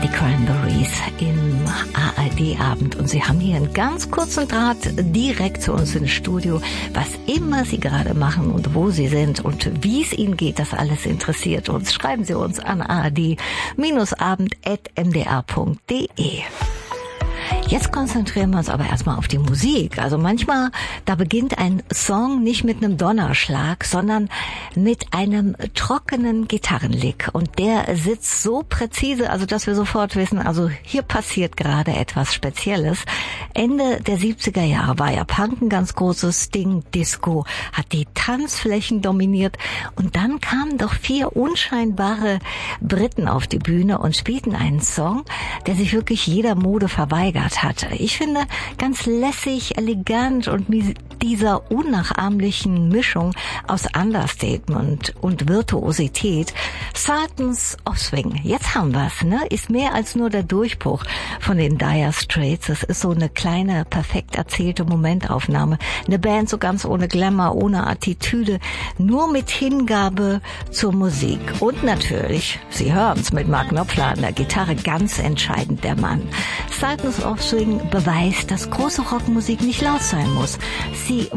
Die Cranberries im ARD-Abend und Sie haben hier einen ganz kurzen Draht direkt zu uns ins Studio. Was immer Sie gerade machen und wo Sie sind und wie es Ihnen geht, das alles interessiert uns. Schreiben Sie uns an ard-abend@mdr.de. Jetzt konzentrieren wir uns aber erstmal auf die Musik. Also manchmal, da beginnt ein Song nicht mit einem Donnerschlag, sondern mit einem trockenen Gitarrenlick. Und der sitzt so präzise, also dass wir sofort wissen, also hier passiert gerade etwas Spezielles. Ende der 70er Jahre war ja Punk ein ganz großes Ding, Disco hat die Tanzflächen dominiert. Und dann kamen doch 4 unscheinbare Briten auf die Bühne und spielten einen Song, der sich wirklich jeder Mode verweigert hat. Ich finde, ganz lässig, elegant und mit dieser unnachahmlichen Mischung aus Understatement und Virtuosität. Sultans of Swing. Jetzt haben wir's, ne? Ist mehr als nur der Durchbruch von den Dire Straits. Es ist so eine kleine, perfekt erzählte Momentaufnahme. Eine Band so ganz ohne Glamour, ohne Attitüde, nur mit Hingabe zur Musik. Und natürlich, Sie hören's, mit Mark Knopfler an der Gitarre, ganz entscheidend der Mann. Sultans of Swing beweist, dass große Rockmusik nicht laut sein muss. Sie